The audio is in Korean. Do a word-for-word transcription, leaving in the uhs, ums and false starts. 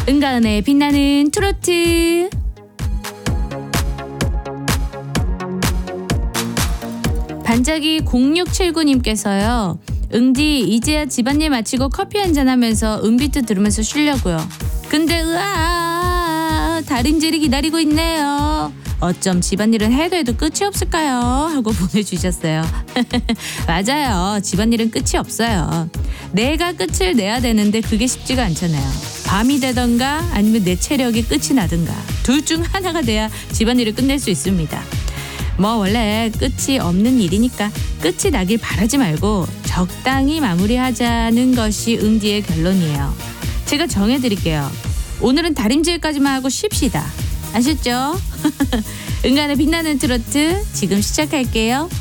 은가은의 빛나는 트로트. 반짝이 공육칠구님께서요. 응디 이제야 집안일 마치고 커피 한잔하면서 은비트 들으면서 쉬려고요. 근데 으아 다림질이 기다리고 있네요. 어쩜 집안일은 해도 해도 끝이 없을까요? 하고 보내주셨어요. 맞아요. 집안일은 끝이 없어요. 내가 끝을 내야 되는데 그게 쉽지가 않잖아요. 밤이 되던가 아니면 내 체력이 끝이 나든가 둘 중 하나가 돼야 집안일을 끝낼 수 있습니다. 뭐 원래 끝이 없는 일이니까 끝이 나길 바라지 말고 적당히 마무리하자는 것이 응디의 결론이에요. 제가 정해드릴게요. 오늘은 다림질까지만 하고 쉽시다. 아셨죠? 은간의 빛나는 트로트 지금 시작할게요.